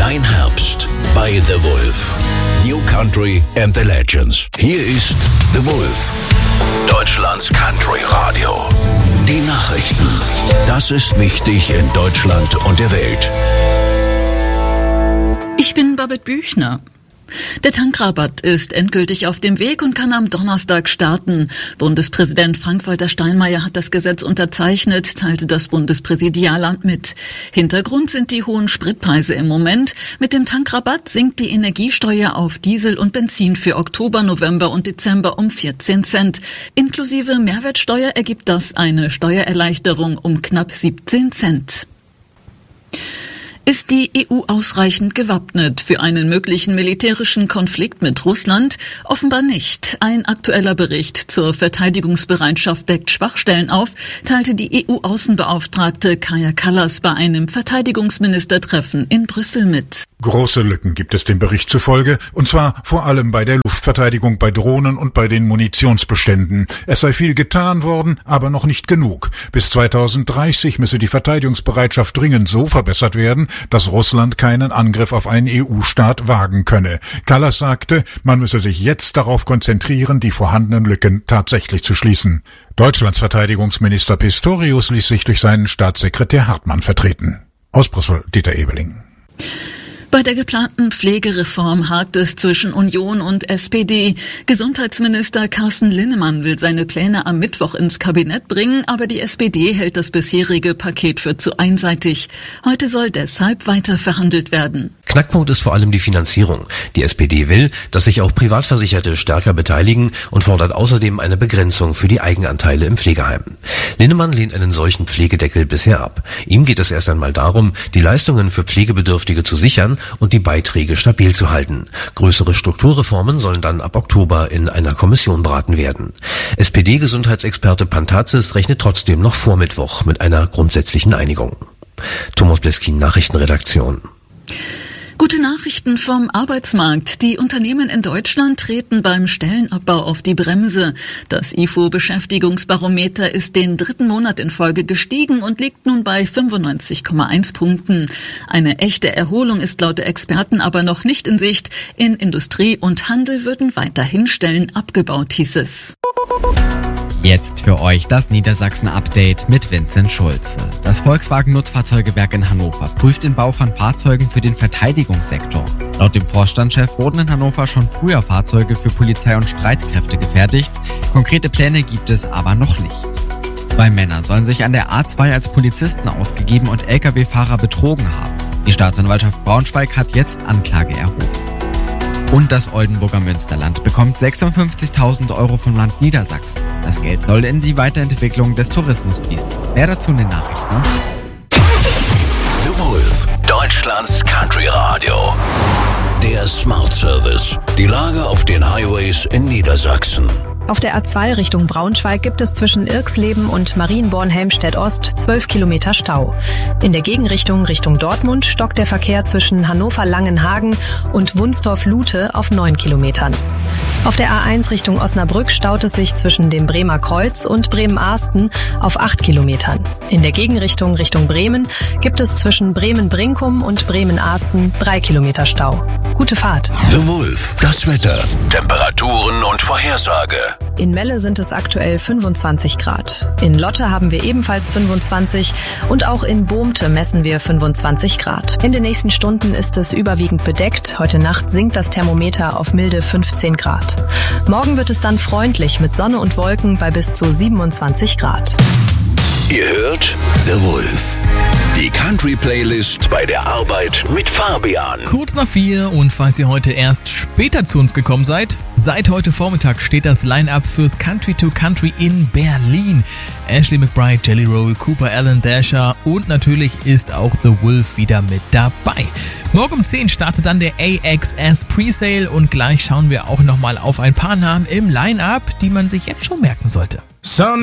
Dein Herbst bei The Wolf. New Country and the Legends. Hier ist The Wolf. Deutschlands Country Radio. Die Nachrichten. Das ist wichtig in Deutschland und der Welt. Ich bin Babette Büchner. Der Tankrabatt ist endgültig auf dem Weg und kann am Donnerstag starten. Bundespräsident Frank-Walter Steinmeier hat das Gesetz unterzeichnet, teilte das Bundespräsidialamt mit. Hintergrund sind die hohen Spritpreise im Moment. Mit dem Tankrabatt sinkt die Energiesteuer auf Diesel und Benzin für Oktober, November und Dezember um 14 Cent. Inklusive Mehrwertsteuer ergibt das eine Steuererleichterung um knapp 17 Cent. Ist die EU ausreichend gewappnet für einen möglichen militärischen Konflikt mit Russland? Offenbar nicht. Ein aktueller Bericht zur Verteidigungsbereitschaft deckt Schwachstellen auf, teilte die EU-Außenbeauftragte Kaja Kallas bei einem Verteidigungsministertreffen in Brüssel mit. Große Lücken gibt es dem Bericht zufolge, und zwar vor allem bei der Luftverteidigung, bei Drohnen und bei den Munitionsbeständen. Es sei viel getan worden, aber noch nicht genug. Bis 2030 müsse die Verteidigungsbereitschaft dringend so verbessert werden, dass Russland keinen Angriff auf einen EU-Staat wagen könne. Kallas sagte, man müsse sich jetzt darauf konzentrieren, die vorhandenen Lücken tatsächlich zu schließen. Deutschlands Verteidigungsminister Pistorius ließ sich durch seinen Staatssekretär Hartmann vertreten. Aus Brüssel, Dieter Ebeling. Bei der geplanten Pflegereform hakt es zwischen Union und SPD. Gesundheitsminister Carsten Linnemann will seine Pläne am Mittwoch ins Kabinett bringen, aber die SPD hält das bisherige Paket für zu einseitig. Heute soll deshalb weiter verhandelt werden. Knackpunkt ist vor allem die Finanzierung. Die SPD will, dass sich auch Privatversicherte stärker beteiligen und fordert außerdem eine Begrenzung für die Eigenanteile im Pflegeheim. Linnemann lehnt einen solchen Pflegedeckel bisher ab. Ihm geht es erst einmal darum, die Leistungen für Pflegebedürftige zu sichern und die Beiträge stabil zu halten. Größere Strukturreformen sollen dann ab Oktober in einer Kommission beraten werden. SPD-Gesundheitsexperte Pantazis rechnet trotzdem noch vor Mittwoch mit einer grundsätzlichen Einigung. Thomas Bleskin, Nachrichtenredaktion. Gute Nachrichten vom Arbeitsmarkt. Die Unternehmen in Deutschland treten beim Stellenabbau auf die Bremse. Das IFO-Beschäftigungsbarometer ist den 3. Monat in Folge gestiegen und liegt nun bei 95,1 Punkten. Eine echte Erholung ist laut der Experten aber noch nicht in Sicht. In Industrie und Handel würden weiterhin Stellen abgebaut, hieß es. Jetzt für euch das Niedersachsen-Update mit Vincent Schulze. Das Volkswagen-Nutzfahrzeugewerk in Hannover prüft den Bau von Fahrzeugen für den Verteidigungssektor. Laut dem Vorstandschef wurden in Hannover schon früher Fahrzeuge für Polizei und Streitkräfte gefertigt. Konkrete Pläne gibt es aber noch nicht. 2 Männer sollen sich an der A2 als Polizisten ausgegeben und Lkw-Fahrer betrogen haben. Die Staatsanwaltschaft Braunschweig hat jetzt Anklage erhoben. Und das Oldenburger Münsterland bekommt 56.000 € vom Land Niedersachsen. Das Geld soll in die Weiterentwicklung des Tourismus fließen. Mehr dazu in den Nachrichten. The Wolf, Deutschlands Country Radio. Der Smart Service. Die Lage auf den Highways in Niedersachsen. Auf der A2 Richtung Braunschweig gibt es zwischen Irxleben und Marienborn-Helmstedt-Ost 12 Kilometer Stau. In der Gegenrichtung Richtung Dortmund stockt der Verkehr zwischen Hannover-Langenhagen und Wunstorf-Lute auf 9 Kilometern. Auf der A1 Richtung Osnabrück staut es sich zwischen dem Bremer Kreuz und Bremen-Ahsten auf 8 Kilometern. In der Gegenrichtung Richtung Bremen gibt es zwischen Bremen-Brinkum und Bremen-Ahsten 3 Kilometer Stau. Gute Fahrt. The Wolf, das Wetter, Temperaturen und Vorhersage. In Melle sind es aktuell 25 Grad. In Lotte haben wir ebenfalls 25 und auch in Bohmte messen wir 25 Grad. In den nächsten Stunden ist es überwiegend bedeckt. Heute Nacht sinkt das Thermometer auf milde 15 Grad. Morgen wird es dann freundlich mit Sonne und Wolken bei bis zu 27 Grad. Ihr hört The Wolf. Die Country-Playlist bei der Arbeit mit Fabian. Kurz nach 4 und falls ihr heute erst später zu uns gekommen seid, seit heute Vormittag steht das Line-Up fürs Country to Country in Berlin. Ashley McBride, Jelly Roll, Cooper Alan Dasher und natürlich ist auch The Wolf wieder mit dabei. Morgen um 10 startet dann der AXS Presale und gleich schauen wir auch nochmal auf ein paar Namen im Line-Up, die man sich jetzt schon merken sollte.